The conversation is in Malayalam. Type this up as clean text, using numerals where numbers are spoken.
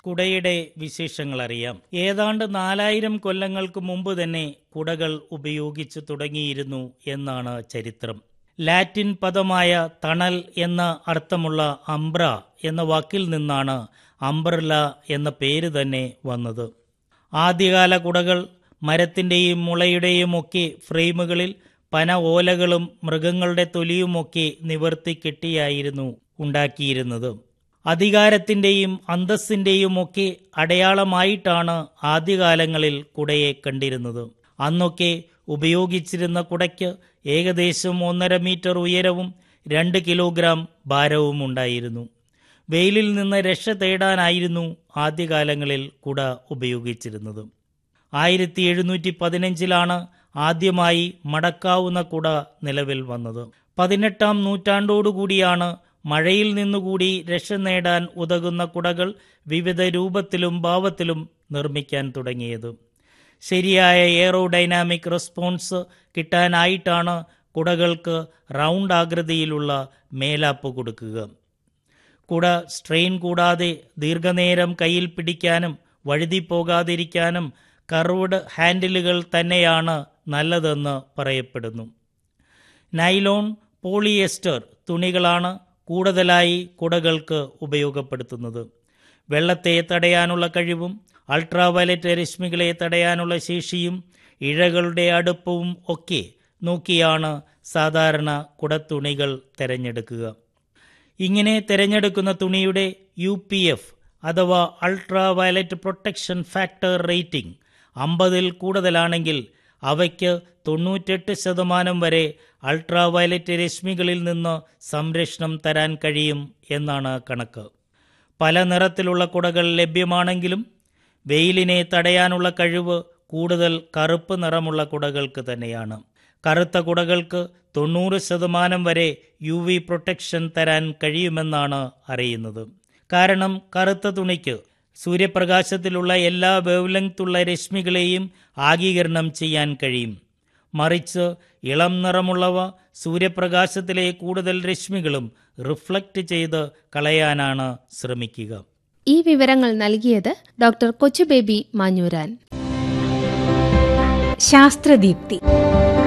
കുടയുടെ വിശേഷങ്ങൾ അറിയാം. ഏതാണ്ട് 4000 കൊല്ലങ്ങൾക്ക് മുമ്പ് തന്നെ കുടകൾ ഉപയോഗിച്ചു തുടങ്ങിയിരുന്നു എന്നാണ് ചരിത്രം. ലാറ്റിൻ പദമായ തണൽ എന്ന അർത്ഥമുള്ള അംബ്ര എന്ന വാക്കിൽ നിന്നാണ് അംബ്രല എന്ന പേര് തന്നെ വന്നത്. ആദ്യകാല കുടകൾ മരത്തിൻ്റെയും മുളയുടെയും ഒക്കെ ഫ്രെയിമുകളിൽ പന ഓലകളും മൃഗങ്ങളുടെ തൊലിയുമൊക്കെ നിവർത്തി കെട്ടിയായിരുന്നു ഉണ്ടാക്കിയിരുന്നത്. അധികാരത്തിൻ്റെയും അന്തസ്സിൻ്റെയും ഒക്കെ അടയാളമായിട്ടാണ് ആദ്യകാലങ്ങളിൽ കുടയെ കണ്ടിരുന്നത്. അന്നൊക്കെ ഉപയോഗിച്ചിരുന്ന കുടയ്ക്ക് ഏകദേശം 1.5 മീറ്റർ ഉയരവും 2 കിലോഗ്രാം ഭാരവും ഉണ്ടായിരുന്നു. വെയിലിൽ നിന്ന് രക്ഷ തേടാനായിരുന്നു ആദ്യകാലങ്ങളിൽ കുട ഉപയോഗിച്ചിരുന്നത്. 1715 ആദ്യമായി മടക്കാവുന്ന കുട നിലവിൽ വന്നത്. 18-ാം നൂറ്റാണ്ടോടുകൂടിയാണ് മഴയിൽ നിന്നുകൂടി രക്ഷ നേടാൻ ഉതകുന്ന കുടകൾ വിവിധ രൂപത്തിലും ഭാവത്തിലും നിർമ്മിക്കാൻ തുടങ്ങിയത്. ശരിയായ എയറോഡൈനാമിക് റെസ്പോൺസ് കിട്ടാനായിട്ടാണ് കുടകൾക്ക് റൗണ്ട് ആകൃതിയിലുള്ള മേലാപ്പ് കൊടുക്കുക. കുട സ്ട്രെയിൻ കൂടാതെ ദീർഘനേരം കയ്യിൽ പിടിക്കാനും വഴുതിപ്പോകാതിരിക്കാനും കർവ്ഡ് ഹാൻഡിലുകൾ തന്നെയാണ് നല്ലതെന്ന് പറയപ്പെടുന്നു. നൈലോൺ, പോളിയെസ്റ്റർ തുണികളാണ് കൂടുതലായി കുടകൾക്ക് ഉപയോഗപ്പെടുത്തുന്നത്. വെള്ളത്തെ തടയാനുള്ള കഴിവും അൾട്രാവയലറ്റ് രശ്മികളെ തടയാനുള്ള ശേഷിയും ഇഴകളുടെ അടുപ്പവും ഒക്കെ നോക്കിയാണ് സാധാരണ കുടത്തുണികൾ തിരഞ്ഞെടുക്കുക. ഇങ്ങനെ തിരഞ്ഞെടുക്കുന്ന തുണിയുടെ UPF അഥവാ അൾട്രാവയലറ്റ് പ്രൊട്ടക്ഷൻ ഫാക്ടർ റേറ്റിംഗ് 50-ൽ കൂടുതലാണെങ്കിൽ അവയ്ക്ക് 98% വരെ അൾട്രാവയലറ്റ് രശ്മികളിൽ നിന്ന് സംരക്ഷണം തരാൻ കഴിയും എന്നാണ് കണക്ക്. പല നിറത്തിലുള്ള കുടകൾ ലഭ്യമാണെങ്കിലും വെയിലിനെ തടയാനുള്ള കഴിവ് കൂടുതൽ കറുപ്പ് നിറമുള്ള കുടകൾക്ക് തന്നെയാണ്. കറുത്ത കുടകൾക്ക് 90% വരെ UV പ്രൊട്ടക്ഷൻ തരാൻ കഴിയുമെന്നാണ് അറിയുന്നത്. കാരണം കറുത്ത തുണിക്ക് സൂര്യപ്രകാശത്തിലുള്ള എല്ലാ വേവ് ലെങ്ത്തുള്ള രശ്മികളെയും ആഗികരണം ചെയ്യാൻ കഴിയും. മറിച്ച് ഇളം നിറമുള്ളവ സൂര്യപ്രകാശത്തിലെ കൂടുതൽ രശ്മികളും റിഫ്ലക്റ്റ് ചെയ്ത് കളയാനാണ് ശ്രമിക്കുക. ഈ വിവരങ്ങൾ നൽകിയത് ഡോക്ടർ കൊച്ചുബേബി മാഞ്ഞൂരാൻ. ശാസ്ത്രദീപ്തി.